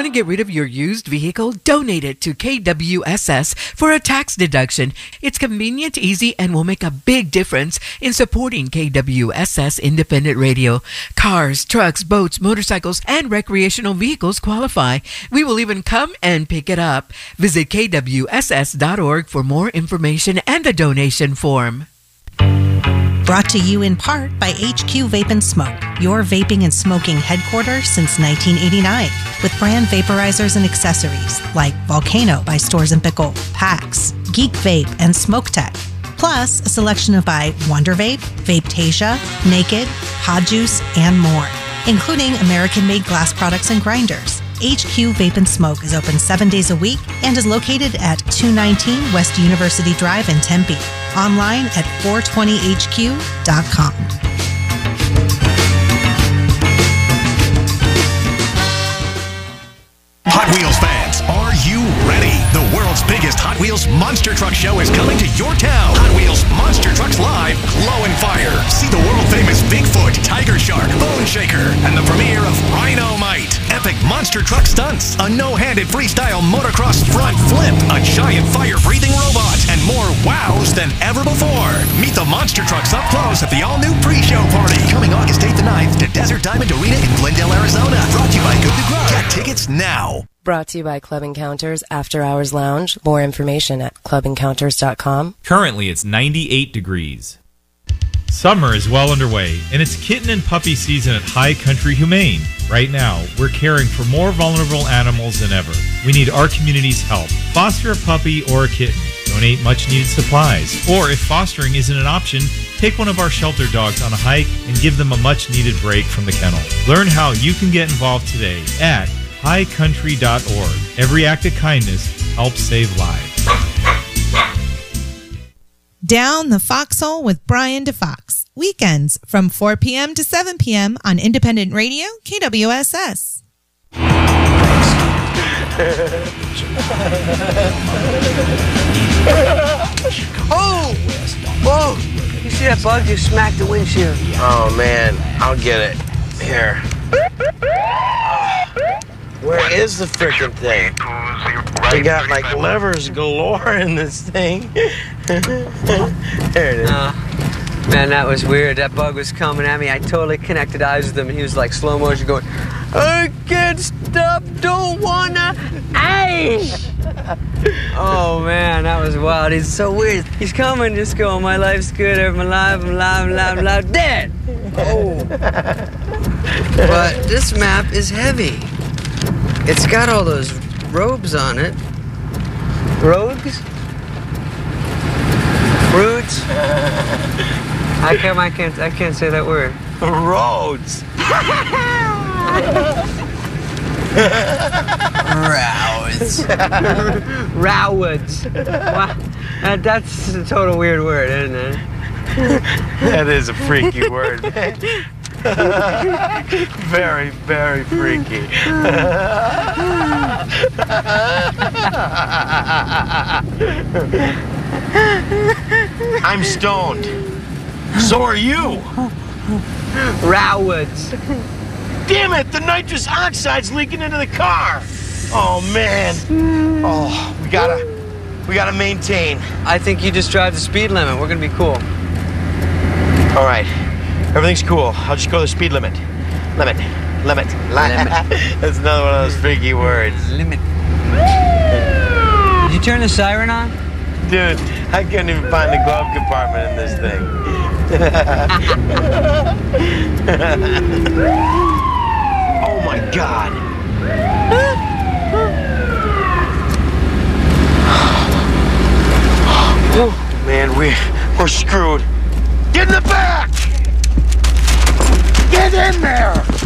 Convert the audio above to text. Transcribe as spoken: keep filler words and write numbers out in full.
to get rid of your used vehicle? Donate it to K W S S for a tax deduction. It's convenient, easy, and will make a big difference in supporting K W S S Independent Radio. Cars, trucks, boats, motorcycles, and recreational vehicles qualify. We will even come and pick it up. Visit K W S S dot org for more information and the donation form. Brought to you in part by H Q Vape and Smoke, your vaping and smoking headquarters since nineteen eighty-nine, with brand vaporizers and accessories like Volcano by Stores and Pickle, PAX, Geek Vape, and Smoke Tech. Plus, a selection of by Wonder Vape, Vapetasia, Naked, Pod Juice, and more, including American-made glass products and grinders. H Q Vape and Smoke is open seven days a week and is located at two nineteen West University Drive in Tempe. Online at four twenty H Q dot com. Hot Wheels fans, are you ready? The world's biggest Hot Wheels Monster Truck Show is coming to your town. Hot Wheels Monster Trucks Live, Glow and Fire. See the world-famous Bigfoot, Tiger Shark, Bone Shaker, and the premiere of Rhino-Mite. Epic monster truck stunts, a no-handed freestyle motocross front flip, a giant fire-breathing robot, and more wows than ever before. Meet the monster trucks up close at the all-new pre-show party, coming August eighth and ninth to Desert Diamond Arena in Glendale, Arizona. Brought to you by Good to Grow. Get tickets now. Brought to you by Club Encounters After Hours Lounge. More information at club encounters dot com. Currently, it's ninety-eight degrees. Summer is well underway, and it's kitten and puppy season at High Country Humane. Right now, we're caring for more vulnerable animals than ever. We need our community's help. Foster a puppy or a kitten. Donate much-needed supplies. Or if fostering isn't an option, take one of our shelter dogs on a hike and give them a much-needed break from the kennel. Learn how you can get involved today at high country dot org. Every act of kindness helps save lives. Down the Foxhole with Brian DeFox. Weekends from four p.m. to seven p.m. on Independent Radio, K W S S. Oh! Whoa! You see that bug just smacked the windshield? Oh, man. I'll get it. Here. Where is the frickin' thing? We got like levers galore in this thing. There it is. Uh, man, that was weird. That bug was coming at me. I totally connected eyes with him, and he was like slow motion going, I can't stop, don't wanna, ay! Oh man, that was wild. He's so weird. He's coming, just going, my life's good, I'm alive, I'm alive, I'm alive, I'm alive, dead! Oh. But this map is heavy. It's got all those robes on it. Rogues? Roots? I can't, I can't, I can't say that word. Roads. Rows. Rowards. Wow. That, that's a total weird word, isn't it? That is a freaky word, man. Very, very freaky. I'm stoned. So are you. Rowards. Damn it, the nitrous oxide's leaking into the car. Oh, man. Oh, we gotta, we gotta maintain. I think you just drive the speed limit. We're gonna be cool. All right. Everything's cool. I'll just go the speed limit. Limit. Limit. Limit. That's another one of those freaky words. Limit. Did you turn the siren on? Dude, I can't even find the glove compartment in this thing. Oh my God. Oh, man, we, we're screwed. Get in the back! Get in there!